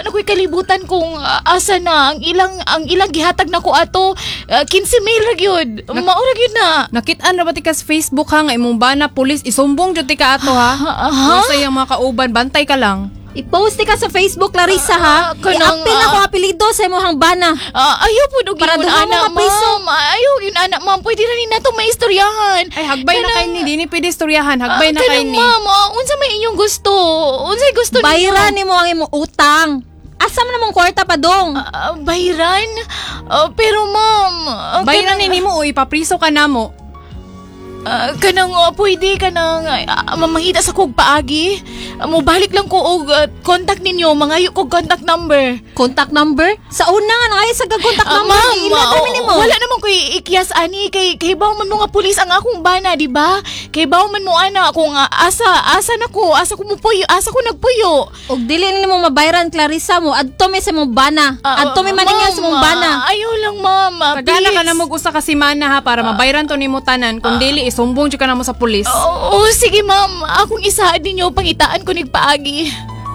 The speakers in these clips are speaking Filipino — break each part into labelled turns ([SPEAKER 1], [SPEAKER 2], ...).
[SPEAKER 1] na ko'y kalibutan kung asa na ang ilang gihatag na ko ato 15,000 ra gyud. Maura gyud na.
[SPEAKER 2] Nakit-an ra ba ti ka sa Facebook ha nga imong bana pulis isumbong jud ti ka ato ha. Sa iyang mga kauban bantay ka lang.
[SPEAKER 3] I-post ka sa Facebook, Larissa, ha? I-apil ako apelido sa imong bana.
[SPEAKER 1] Ayaw po dugin
[SPEAKER 3] para
[SPEAKER 1] mo
[SPEAKER 3] duha
[SPEAKER 1] anak,
[SPEAKER 3] mga priso.
[SPEAKER 1] ma'am. Ayaw yun, anak, ma'am. Pwede na rin na ito maistoryahan.
[SPEAKER 2] Ay hagbay na kay ni dini pwede istoryahan. Hagbay na kay ni.
[SPEAKER 1] Ma'am, unsa may inyong gusto? Unsay gusto ninyo?
[SPEAKER 3] Bayaran nimo ang imong utang. Asa man namang kwarta pa dong?
[SPEAKER 1] Bayaran? Pero ma'am...
[SPEAKER 2] Bayaran ni mo o ipapriso ka namo.
[SPEAKER 1] Kanang pwede ka nang mamangita sa kog paagi. Mobalik lang ko og contact ninyo, mangayo kog contact number.
[SPEAKER 3] Contact number? Sa una nga nangay sa contact number.
[SPEAKER 1] Ma'am, wala naman ko ikyas ani kay bawo man mo nga pulis ang akong bana, di ba? Kay bawo man mo ana kung asa ko mupuyo, asa ko nagpuyo.
[SPEAKER 3] Og dili nimo mabayaran, Clarissa, mo adto mi sa mong bana. Adto mi maningan sa mong bana.
[SPEAKER 1] Ayaw lang, ma'am.
[SPEAKER 2] Tagala ka na mag-usa ka semana ha para mabayaran to nimo tanan. Kung dili isumbong jud ka na mo sa pulis.
[SPEAKER 1] Sige, ma'am. Akong isaad ninyo pangitaan ko nigpaagi.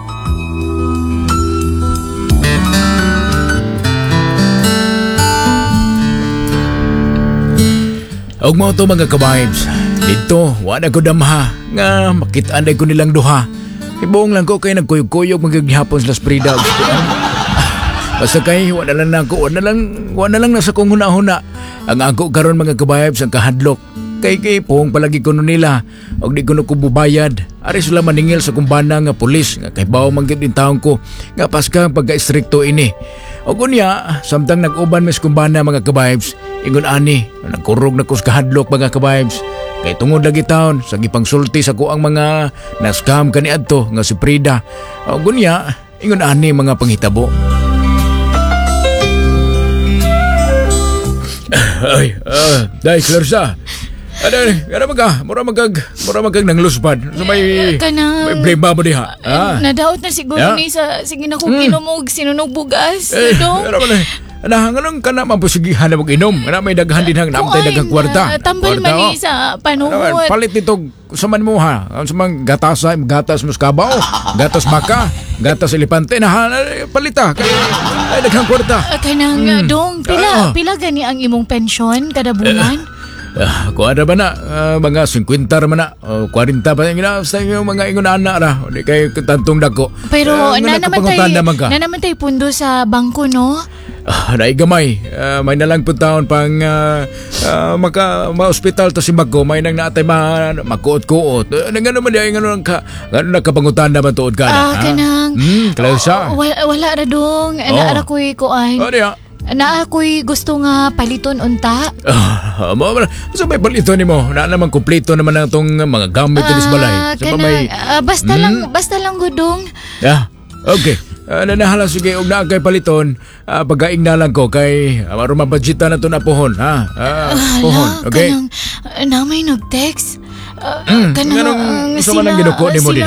[SPEAKER 4] Og mo to mga ka-vibes. Dito, wala ko damha nga makit-anday ko nilang duha. Ibuong lang ko kay nagkuyog-kuyog magagihapon sila sprida. Basta kay wala lang nasa kong huna-huna. Ang ako karon mga ka-vibes ang kahadlok. Kay pong palagi ko nila og di ko na kububayad. Ari sila maningil sa kumbana nga pulis nga kay bawo man gyud in taon ko nga paska pagka-istrikto ini. Og unya samtang nag-uban mes kumbana mga ka-vibes, ingon ani nagkurog na ko sa kahadlok mga ka-vibes. Kay tungod lagi taon sa gipangsulti sa ko ang mga na-scam kaniadto nga si Frida. Og unya ingon ani mga panghitabo. Ay, dai Clarissa. Ano mura magag nang luspad. So may blame ba mo diha?
[SPEAKER 1] Nadaot na siguro ni sa sige na kong kinumog sinunog bugas.
[SPEAKER 4] Anong ka na mampusigihan na mag-inom? May daghan din hang namtay daghang kwarta.
[SPEAKER 1] Tambal man ni sa panuhot.
[SPEAKER 4] Palit nito sa man mo ha. Sa mga gatas muskabaw, gatas baka, gatas elefante na palita. Ay daghang kwarta.
[SPEAKER 1] Kanang dong pila gani ang imong pensyon kada bulan?
[SPEAKER 4] Kung ano ba na, mga 50 naman na, 40 pa yung mga ingon-ana ra, hindi kayo tantong dako.
[SPEAKER 1] Pero nanaman tayo pundo sa bangko, no?
[SPEAKER 4] Naigamay, may nalang taon pang ma-hospital to si Magko, may nang naatay makuot-kuot. Nga naman yan, gano'n nakapangutan naman tuod ka na.
[SPEAKER 1] Kanang,
[SPEAKER 4] Clarissa.
[SPEAKER 1] Wala ra dong, naara ko'y kuan. Na ako'y gusto nga paliton unta.
[SPEAKER 4] So may paliton ni mo. Na naman kumpleto naman ang itong mga gamit sa balay.
[SPEAKER 1] Basta lang gudong.
[SPEAKER 4] Okay. Nanahala sige og naa kay paliton. Pagaing na lang ko kay rumabudgetan na ito na pohon. Pohon. Okay.
[SPEAKER 1] Namay nag-text.
[SPEAKER 4] Ganong isa man ang ginuko ni mo din.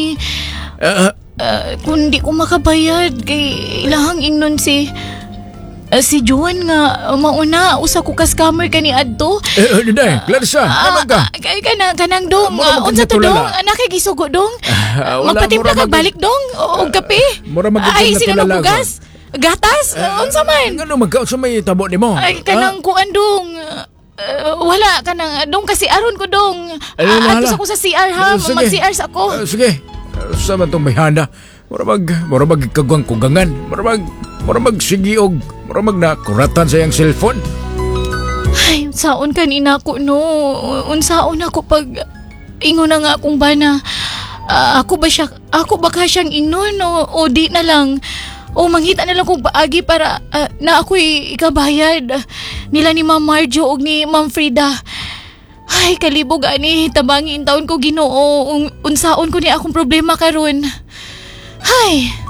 [SPEAKER 1] Kung di ko makabayad kay ilahang ingnon si Juan nga mauna usa ko ka scammer kani adto.
[SPEAKER 4] Diday, Clarissa, naman ka.
[SPEAKER 1] Kanang dong, unsa to dong? Nakigisugo dong. Magpatimpla kag balik dong og kape. Ay sinunog bugas. Gatas, unsa man?
[SPEAKER 4] Ngano magkaunsa may tabo nimo?
[SPEAKER 1] Ay kanang kuan dong. Wala kanang dong kasi aron ko dong. Ato sa ko sa CR ha, mag-CR sa ako.
[SPEAKER 4] Sige. Sa man tong bayhana. Mura magkagwang kugangan. Mura magsigiog. Mura magnakuratan sa iyang cellphone.
[SPEAKER 1] Ay, unsaon kanina ko no. Unsaon ako pag ingon na nga akong bana. Ako ba ka siyang inon o di na lang. O manghita na lang kong paagi para na ako'y ikabayad nila ni Ma'am Marjo o ni Ma'am Frida. Ay, kalibog ani, tabangin taon ko Ginoo. Unsaon ko ni akong problema karon. Ay,